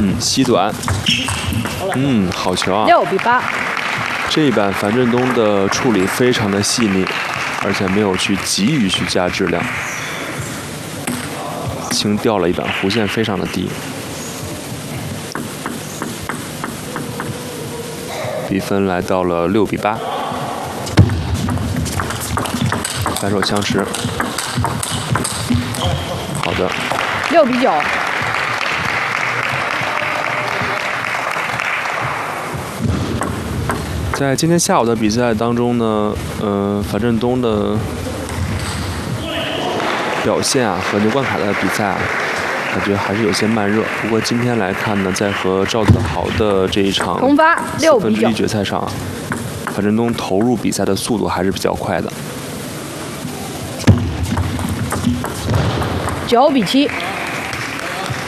吸短，好球啊 ！6比8。 这一板樊振东的处理非常的细腻，而且没有去急于去加质量，轻掉了一板，弧线非常的低。比分来到了6比8，反手枪持，好的 ，6比9。 在今天下午的比赛当中呢，樊振东的表现啊和牛冠凯的比赛啊，感觉还是有些慢热。不过今天来看呢，在和赵子豪的这一场同发6比9 4分之一决赛上，樊振东投入比赛的速度还是比较快的。 9比7。